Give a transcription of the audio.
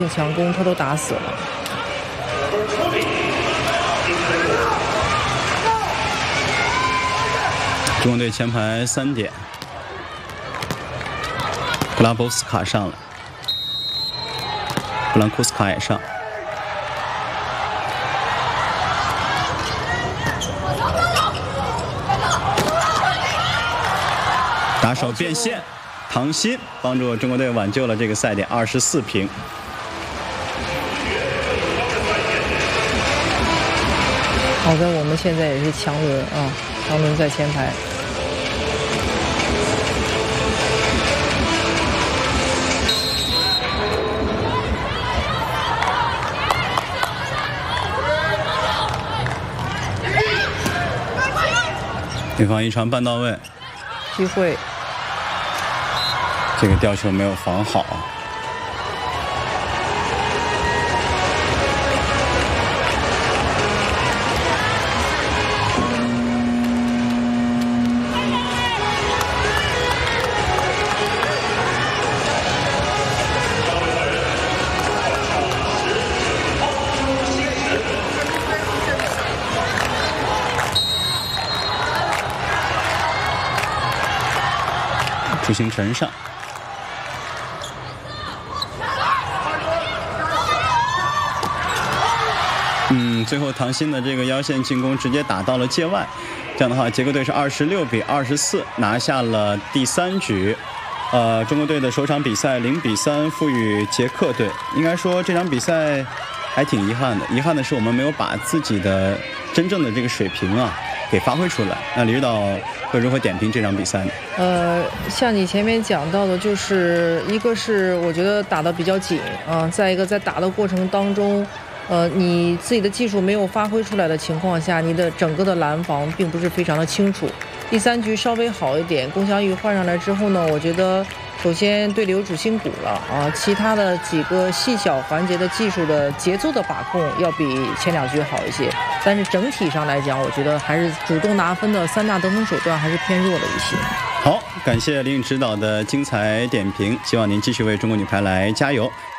强攻他都打死了。 中国队前排3点，布拉波斯卡上了，布兰库斯卡也上。打手变线，唐鑫帮助中国队挽救了这个赛点，24平。 好在我们现在也是强轮啊，强轮在前排。 对方一传半到位， 机会。 这个吊球没有防好。朱星辰上，最后唐鑫的这个腰线进攻直接打到了界外，这样的话，捷克队是26比24拿下了第3局。中国队的首场比赛0比3负于捷克队。应该说这场比赛还挺遗憾的，遗憾的是我们没有把自己的真正的这个水平啊给发挥出来。那李指导会如何点评这场比赛呢？ 像你前面讲到的，就是一个是我觉得打得比较紧啊，再一个在打的过程当中，你自己的技术没有发挥出来的情况下，你的整个的拦防并不是非常的清楚。第3局稍微好一点，龚翔宇换上来之后呢，我觉得首先队里有主心骨了啊，其他的几个细小环节的技术的节奏的把控要比前2局好一些，但是整体上来讲，我觉得还是主动拿分的3大得分手段还是偏弱了一些。 好，感谢林指导的精彩点评，希望您继续为中国女排来加油。